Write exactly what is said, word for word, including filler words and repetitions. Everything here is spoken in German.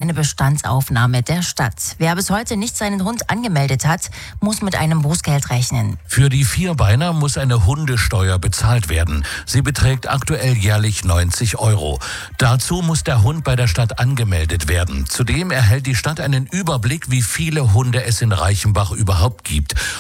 eine Bestandsaufnahme der Stadt. Wer bis heute nicht seinen Hund angemeldet hat, muss mit einem Bußgeld rechnen. Für die Vierbeiner muss eine Hundesteuer bezahlt werden. Sie beträgt aktuell jährlich neunzig Euro. Dazu muss der Hund bei der Stadt angemeldet werden. Zudem erhält die Stadt einen Überblick, wie viele Hunde es in Reichenbach überhaupt gibt.